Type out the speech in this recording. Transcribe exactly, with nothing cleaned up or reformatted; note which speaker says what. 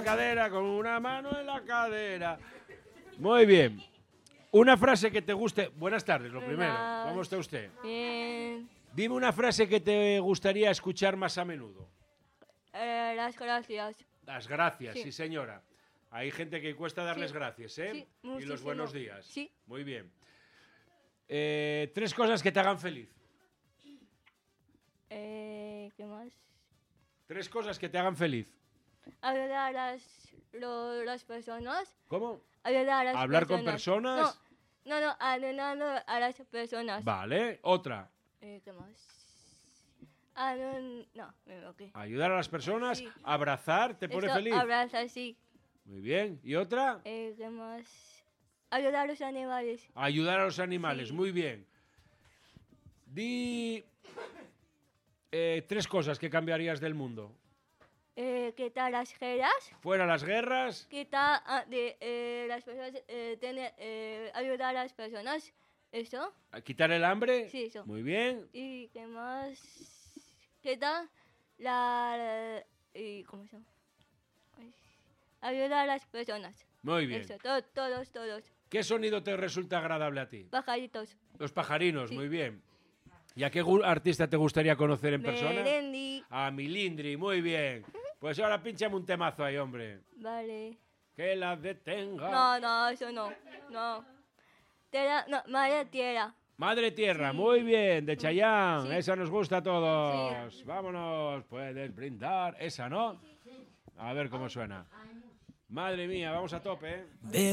Speaker 1: cadera, con una mano en la cadera. Muy bien. Una frase que te guste. Buenas tardes, lo primero.
Speaker 2: Buenas.
Speaker 1: ¿Cómo está usted?
Speaker 2: Bien.
Speaker 1: Dime una frase que te gustaría escuchar más a menudo.
Speaker 2: Eh, las gracias.
Speaker 1: Las gracias, sí,
Speaker 2: Sí.
Speaker 1: señora. Hay gente que cuesta darles
Speaker 2: Sí.
Speaker 1: gracias, ¿eh?
Speaker 2: Sí,
Speaker 1: Y los
Speaker 2: muchísimo.
Speaker 1: buenos días.
Speaker 2: Sí.
Speaker 1: Muy bien. Eh, tres cosas que te hagan feliz.
Speaker 2: Eh, ¿Qué más?
Speaker 1: Tres cosas que te hagan feliz.
Speaker 2: Ayudar a las, lo- las personas.
Speaker 1: ¿Cómo?
Speaker 2: Ayudar a las
Speaker 1: ¿Hablar con
Speaker 2: personas.
Speaker 1: personas?
Speaker 2: No, no, no, ayudando a las personas.
Speaker 1: Vale. Otra.
Speaker 2: Eh, ¿Qué más? Ah, no, no, me equivoqué.
Speaker 1: Ayudar a las personas.
Speaker 2: Sí.
Speaker 1: Abrazar, ¿te pone
Speaker 2: Esto,
Speaker 1: feliz?
Speaker 2: Abrazar, sí.
Speaker 1: Muy bien. ¿Y otra?
Speaker 2: Eh, ¿Qué más? Ayudar a los animales.
Speaker 1: Ayudar a los animales.
Speaker 2: Sí.
Speaker 1: Muy bien. Di eh, tres cosas que cambiarías del mundo.
Speaker 2: Eh, quitar las guerras.
Speaker 1: Fuera las guerras.
Speaker 2: Quitar ah, de eh, las personas. Eh, tener, eh, ayudar a las personas. Eso.
Speaker 1: a Quitar el hambre.
Speaker 2: Sí, eso.
Speaker 1: Muy bien.
Speaker 2: ¿Y qué más? Quitar la. Y, ¿Cómo se llama? Ay, ayudar a las personas.
Speaker 1: Muy bien.
Speaker 2: Eso, to- todos, todos.
Speaker 1: ¿Qué sonido te resulta agradable a ti?
Speaker 2: Pajaritos.
Speaker 1: Los pajarinos,
Speaker 2: Sí.
Speaker 1: muy bien. ¿Y a qué gu- artista te gustaría conocer en persona?
Speaker 2: Melendi.
Speaker 1: A Milindri, muy bien. Pues ahora pinchame un temazo ahí, hombre.
Speaker 2: Vale.
Speaker 1: Que la detenga.
Speaker 2: No, no, eso no. No. Tierra, no, madre tierra.
Speaker 1: Madre Tierra,
Speaker 2: Sí.
Speaker 1: muy bien, de Chayanne.
Speaker 2: Sí.
Speaker 1: Esa nos gusta a todos.
Speaker 2: Sí.
Speaker 1: Vámonos, puedes brindar. Esa, ¿no? A ver cómo suena. Madre mía, vamos a tope, ¿eh?